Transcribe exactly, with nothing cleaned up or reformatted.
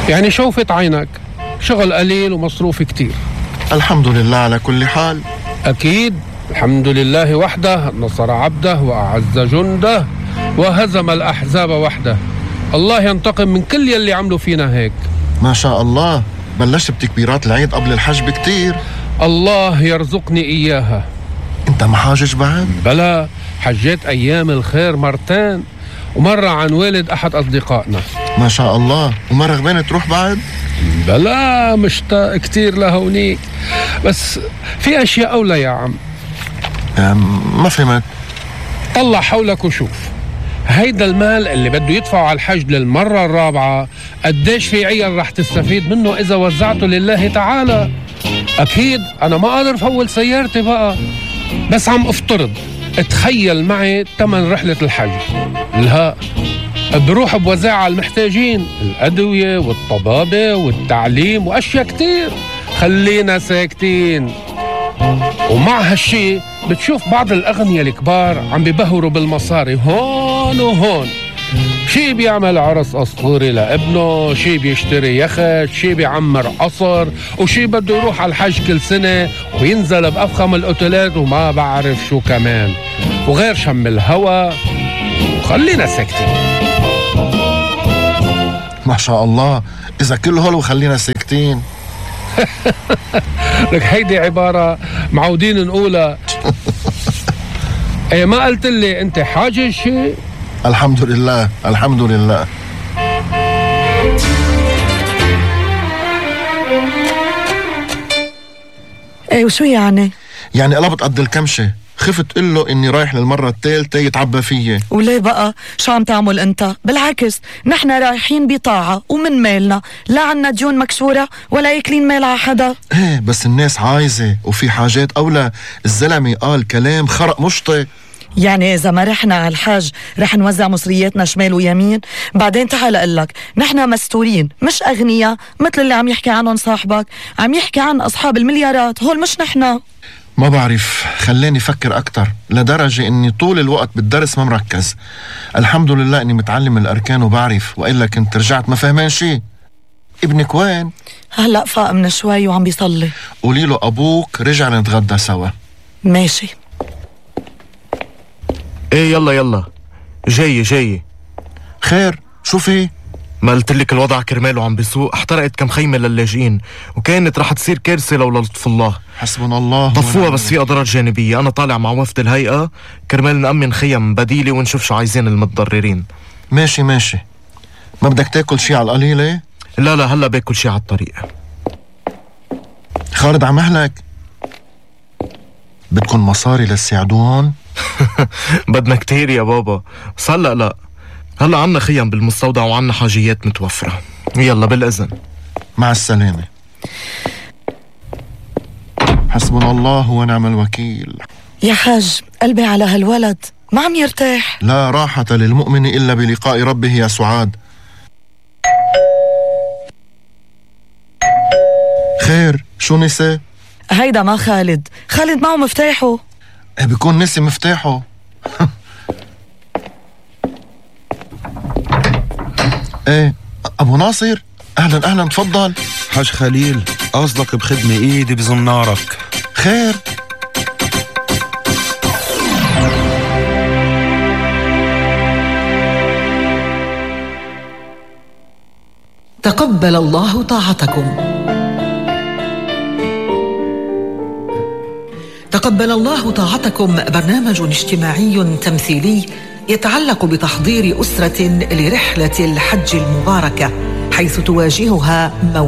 يعني شوفت عينك، شغل قليل ومصروف كتير. الحمد لله على كل حال. أكيد الحمد لله وحده نصر عبده وأعز جنده وهزم الأحزاب وحده. الله ينتقم من كل يلي عملوا فينا هيك. ما شاء الله، بلشت بتكبيرات العيد قبل الحج بكتير. الله يرزقني إياها. انت محاجج بعد؟ بلا، حجيت أيام الخير مرتين، ومرة عن والد أحد أصدقائنا. ما شاء الله. وما رغبان تروح بعد؟ بلا، مشتاق كتير لهونيك، بس في أشياء أولى يا عم. ما فهمت. طلع حولك وشوف، هيدا المال اللي بده يدفعه على الحج للمرة الرابعة قديش في عيال رح تستفيد منه إذا وزعته لله تعالى. أكيد أنا ما قادر فول سيارتي بقى، بس عم افترض. اتخيل معي تمن رحلة الحج. لا، بروح بوزع على المحتاجين الأدوية والطبابة والتعليم وأشياء كتير. خلينا ساكتين. ومع هالشي بتشوف بعض الأغنياء الكبار عم بيبهروا بالمصاري هون وهون. شي بيعمل عرس أسطوري لابنه، شي بيشتري يخت، شي بيعمر قصر، وشي بده يروح على الحج كل سنة وينزل بأفخم الأوتيلات وما بعرف شو كمان، وغير شم الهوا. وخلينا ساكتين. ما شاء الله، إذا كل هول وخلينا ساكتين. لك هيدي عبارة معودين نقولها. ايه، ما قلت لي انت حاجة شيء؟ الحمد لله الحمد لله. ايه، وشو يعني؟ يعني قلبت قد الكمشة. خفت قل له اني رايح للمرة الثالثة يتعبى فيي. وليه بقى؟ شو عم تعمل انت؟ بالعكس، نحن رايحين بطاعة ومن مالنا، لا عنا ديون مكسورة ولا يكلين مال على حدا. ايه، بس الناس عايزة وفي حاجات أولى. الزلمة قال كلام خرق مشطي. يعني إذا ما رحنا على الحج رح نوزع مصرياتنا شمال ويمين؟ بعدين تعال أقلك، نحن مستورين مش أغنياء مثل اللي عم يحكي عنهم صاحبك. عم يحكي عن أصحاب المليارات، هول مش نحن. ما بعرف، خلاني فكر أكتر لدرجة إني طول الوقت بالدرس ما مركز. الحمد لله إني متعلم الأركان وبعرف، وإلا كنت رجعت ما فهمان شي. ابنك وين؟ هلأ فاق من شوي وعم بيصلي. قولي له أبوك رجع نتغدى سوا. ماشي. ايه، يلا يلا، جاي جاي. خير، شو في؟ ما قلتلك الوضع كرماله عم بيسوء؟ احترقت كم خيمة للاجئين وكانت رح تصير كارثة لولا لطف الله. حسبنا الله. طفوها بس في اضرار جانبية. انا طالع مع وفد الهيئة كرمال نأمن خيم بديلة ونشوف شو عايزين المتضررين. ماشي ماشي. ما بدك تاكل شي على القليلة؟ لا لا، هلا باكل شي على الطريق. خالد عم أهلك بدكن مصاري للساعدون؟ بدنا كتير يا بابا، بس هلا لا. هلا عنا خيم بالمستودع وعنا حاجيات متوفرة. يلا بالإذن. مع السلامة. حسبنا الله ونعم الوكيل. يا حاج، قلبي على هالولد ما عم يرتاح. لا راحة للمؤمن إلا بلقاء ربه يا سعاد. خير، شو نسي؟ هيدا ما خالد، خالد معه مفتاحه. ايه، بيكون نسي مفتاحه. ايه، ابو ناصر، اهلا اهلا، تفضل. حاج خليل، قصدك بخدمة ايدي بزنارك؟ خير. تقبل الله طاعتكم. تقبل الله طاعتكم برنامج اجتماعي تمثيلي يتعلق بتحضير أسرة لرحلة الحج المباركة، حيث تواجهها